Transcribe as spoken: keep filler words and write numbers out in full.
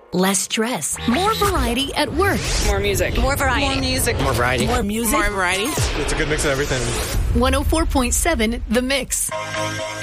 less stress, more variety at work. More music. More variety. More music. More variety. More music. More variety. It's a good mix of everything. one oh four point seven The Mix.